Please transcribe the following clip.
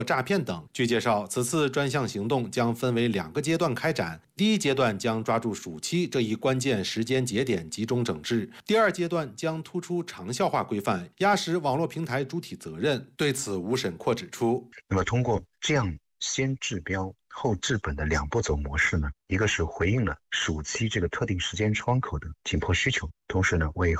诈骗等。据介绍，此次专项行动将分为2个阶段开展。第一阶段将抓住暑期这一关键时间节点集中整治，第2阶段将突出长效化规范，压实网络平台主体责任。对此，吴审阔指出， 那么通过这样先治标后治本的2步走模式呢，一个是回应了暑期这个特定时间窗口的紧迫需求，同时呢，为